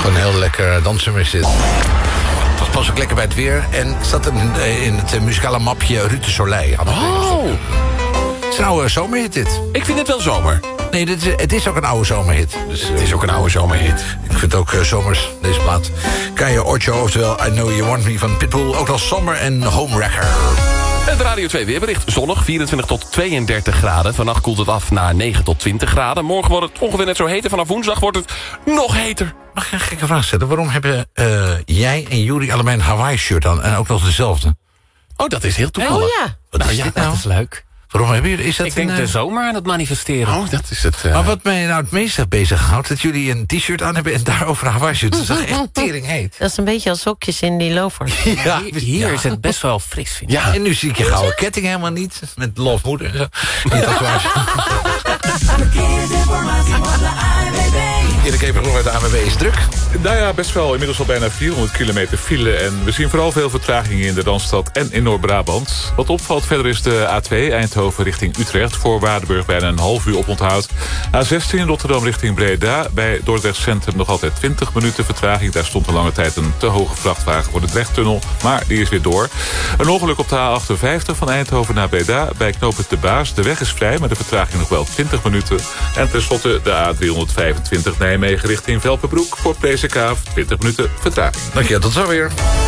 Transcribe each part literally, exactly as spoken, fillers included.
Gewoon een heel lekker dansnummer is dit. Het was pas ook lekker bij het weer. En zat in, in het muzikale mapje Ruud de Soleil. Oh! Het is een oude zomerhit dit. Ik vind het wel zomer. Nee, dit is, het is ook een oude zomerhit. Dus, Het is ook een oude zomerhit. ik vind het ook uh, zomers, deze plaat. Kaya Ocho, oftewel I Know You Want Me van Pitbull. Ook als Summer en Homewrecker. Het Radio twee weerbericht. Zonnig, vierentwintig tot tweeëndertig graden. Vannacht koelt het af naar negen tot twintig graden. Morgen wordt het ongeveer net zo heet. En vanaf woensdag wordt het nog heter. Mag ik een gekke vraag stellen? Waarom hebben uh, jij en Juri allebei een Hawaii-shirt aan? En ook nog dezelfde? Oh, dat is heel toevallig. Oh ja, Wat Nou is ja, dit dat nou? is leuk. Waarom hebben jullie... Is dat ik denk een, de uh, zomer aan het manifesteren. Oh, dat is het. Uh... Maar wat mij nou het meeste bezighoudt... dat jullie een t-shirt aan hebben en daarover een Hawaii-shirt. Dat is toch echt tering heet. Dat is een beetje als sokjes in die loafers. Ja, Hier, hier ja. is het best wel fris, vind ik. Ja. En nu zie ik je gouden ketting helemaal niet. Met Love Moeder en zo. Niet dat waar. Verkeersinformatie van de A N W B. Erik Evengroen uit de A N W B is druk. Nou ja, best wel. Inmiddels al bijna vierhonderd kilometer file. En we zien vooral veel vertragingen in de Randstad en in Noord-Brabant. Wat opvalt verder is de A twee Eindhoven richting Utrecht. Voor Waardenburg bijna een half uur oponthoud. A zestien Rotterdam richting Breda. Bij Dordrecht Centrum nog altijd twintig minuten vertraging. Daar stond een lange tijd een te hoge vrachtwagen voor de Drechttunnel. Maar die is weer door. Een ongeluk op de A achtenvijftig van Eindhoven naar Breda. Bij knooppunt De Baas. De weg is vrij, maar de vertraging nog wel twintig minuten. En tenslotte de A driehonderdvijfentwintig Nijmegen richting Velpenbroek. Voor Prezenkaaf twintig minuten vertraging. Dank je, tot zo weer.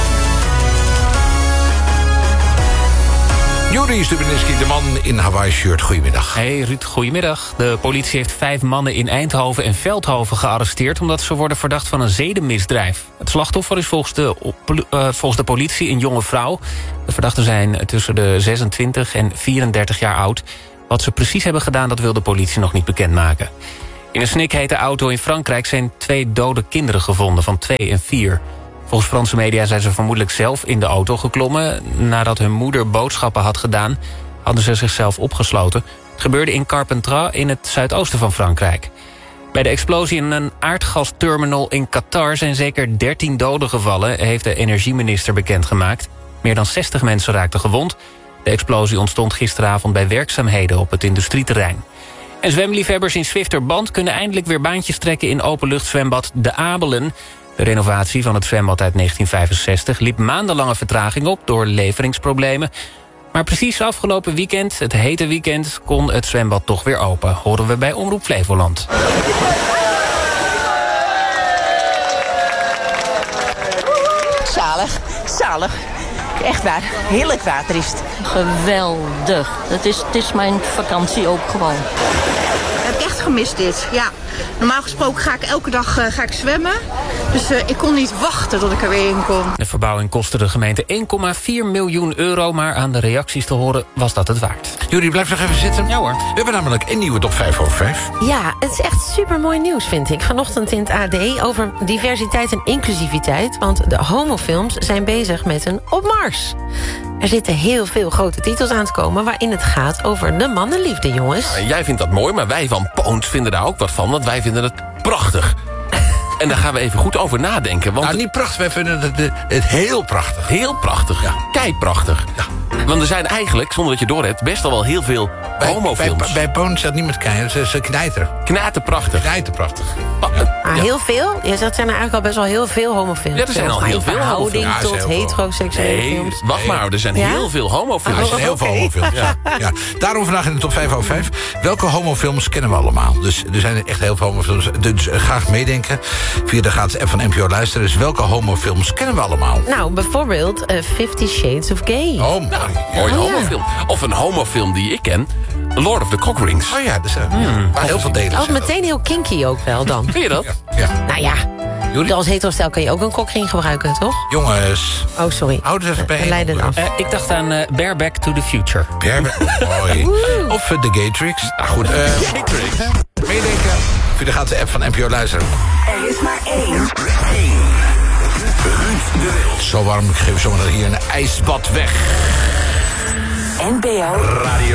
Juri Stubenitski, de man in Hawaii-shirt. Goedemiddag. Hey Ruud, goedemiddag. De politie heeft vijf mannen in Eindhoven en Veldhoven gearresteerd... omdat ze worden verdacht van een zedenmisdrijf. Het slachtoffer is volgens de, uh, volgens de politie een jonge vrouw. De verdachten zijn tussen de zesentwintig en vierendertig jaar oud. Wat ze precies hebben gedaan, dat wil de politie nog niet bekendmaken. In een snikhete auto in Frankrijk zijn twee dode kinderen gevonden van twee en vier. Volgens Franse media zijn ze vermoedelijk zelf in de auto geklommen. Nadat hun moeder boodschappen had gedaan, hadden ze zichzelf opgesloten. Het gebeurde in Carpentras in het zuidoosten van Frankrijk. Bij de explosie in een aardgasterminal in Qatar zijn zeker dertien doden gevallen, heeft de energieminister bekendgemaakt. Meer dan zestig mensen raakten gewond. De explosie ontstond gisteravond bij werkzaamheden op het industrieterrein. En zwemliefhebbers in Zwifterband kunnen eindelijk weer baantjes trekken in openluchtzwembad De Abelen. De renovatie van het zwembad uit negentien vijfenzestig liep maandenlange vertraging op door leveringsproblemen. Maar precies afgelopen weekend, het hete weekend, kon het zwembad toch weer open. Horen we bij Omroep Flevoland. Zalig, zalig. Echt waar, heerlijk water is het. Geweldig. Het is, het is mijn vakantie ook gewoon. Heb ik echt gemist dit, ja. Normaal gesproken ga ik elke dag uh, ga ik zwemmen. Dus uh, ik kon niet wachten tot ik er weer in kon. De verbouwing kostte de gemeente één komma vier miljoen euro... maar aan de reacties te horen was dat het waard. Juri, blijf nog even zitten. Ja hoor. We hebben namelijk een nieuwe top vijf over vijf. Ja, het is echt supermooi nieuws, vind ik. Vanochtend in het A D over diversiteit en inclusiviteit. Want de homofilms zijn bezig met een Op Mars. Er zitten heel veel grote titels aan te komen... waarin het gaat over de mannenliefde, jongens. En jij vindt dat mooi, maar wij van Poont vinden daar ook wat van. Want wij vinden het prachtig. En daar gaan we even goed over nadenken. Want Nou, niet prachtig, wij vinden het, het, het heel prachtig. heel prachtig. Ja. Keiprachtig. Ja. Want er zijn eigenlijk, zonder dat je door hebt, best al wel heel veel Bij, homofilms. bij, bij Poon staat niet met keihard, ze, ze knijter. Knijterprachtig. Knijterprachtig. Oh, uh, Maar ja. heel veel? Ja, dat zijn er eigenlijk al best wel heel veel homofilms. Ja, er zijn al heel veel verhouding homofilms. Ja, tot er zijn heel veel. heteroseksuele Nee, films. wacht maar, er zijn Ja? heel veel homofilms. Er zijn heel veel oké. homofilms. Ja. Ja. Daarom vandaag in de top vijf over vijf. Welke homofilms kennen we allemaal? Dus er zijn echt heel veel homofilms. Dus uh, graag meedenken. Via de gratis app van N P O Luisteren. Dus welke homofilms kennen we allemaal? Nou, bijvoorbeeld uh, Fifty Shades of Gay. Oh, mooi. Mooi ja. homofilm. Of een homofilm die ik ken. Lord of the Cockrings. Oh ja, dus, uh, maar heel veel delen. Oh, zijn dat. meteen heel kinky ook wel dan. Vind je dat? Ja. Nou ja, Juri? als heterostel kan je ook een kokring gebruiken, toch? Jongens, Oh, sorry. houd het even bij. We leiden af. Uh, ik dacht aan uh, Bareback to the Future. Berber. Mooi. Of uh, de Gaytrix. Nou goed, uh, meedenken. Via de gratis app van N P O Luisteren. Er is maar één. één. Ruud de Wild. Zo warm, ik geef zomaar hier een ijsbad weg. N P O Radio